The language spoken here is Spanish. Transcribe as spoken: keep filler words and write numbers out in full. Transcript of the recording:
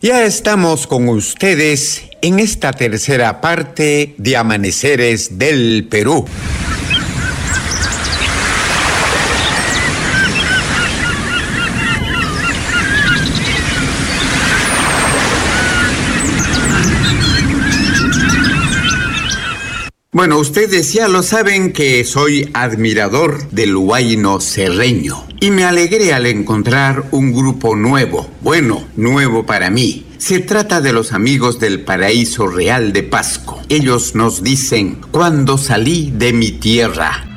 Ya estamos con ustedes en esta tercera parte de Amaneceres del Perú. Bueno, ustedes ya lo saben que soy admirador del huayno serreño y me alegré al encontrar un grupo nuevo, bueno, nuevo para mí. Se trata de los amigos del Paraíso Real de Pasco. Ellos nos dicen: cuando salí de mi tierra.